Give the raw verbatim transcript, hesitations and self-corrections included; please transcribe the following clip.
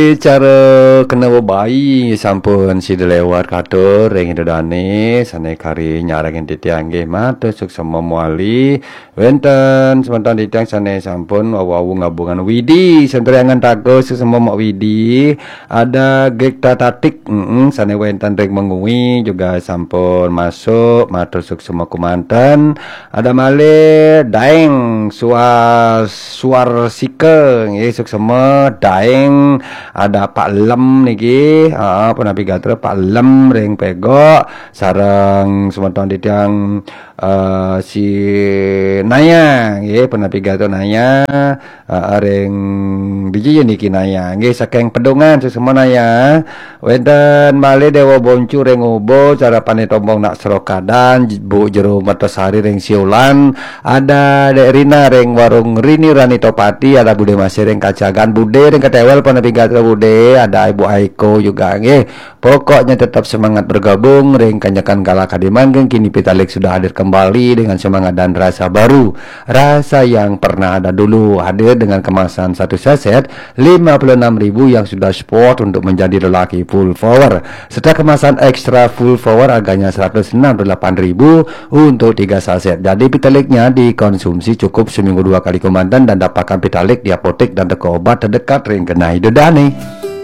Cara kena bayi sampun si lewat katur ring dane sane kari nyarang titiang nggih mate suksema muali wenten sementan titiang sane sampun wawu ngabungan widi sentrengan tago suksema mak widi ada gekta tatik mm -mm, sane wenten ring mengui juga sampun masuk mate suksema kumanten ada male daeng suar suar sike nggih suksema daeng ada Pak Lem niki ha uh, navigator Pak Lem ring pego sareng semeton titiang uh, si Naya nggih penavigator Naya uh, ring biji niki Naya nggih saking pedungan sesema Naya wenten malih Dewa Boncu ring ubo cara pane tombong nak serokadan Bu jero Matosari ring siulan ada Dek Rina ring warung Rini Rani Topati ada Bude Masih ring kacagan Bude ring ketewel penavigator Bude ada Ibu Aiko juga nggih. Pokoknya tetap semangat bergabung ring kanyakan kala kadimanggeng kini Pitalik sudah hadir kembali dengan semangat dan rasa baru. Rasa yang pernah ada dulu hadir dengan kemasan satu saset lima puluh enam ribu yang sudah sport untuk menjadi lelaki full power. Serta kemasan ekstra full power harganya seratus enam puluh delapan ribu untuk tiga saset. Jadi Pitaliknya dikonsumsi cukup seminggu dua kali komandan dan dapatkan Pitalik di apotek dan toko obat terdekat ring kenai dedane.